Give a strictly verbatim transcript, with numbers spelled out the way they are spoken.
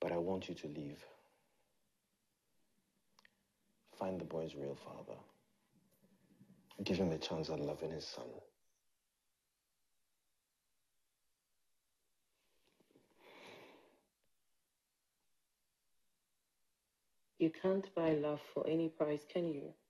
But I want you to leave. Find the boy's real father. Give him a chance at loving his son. You can't buy love for any price, can you?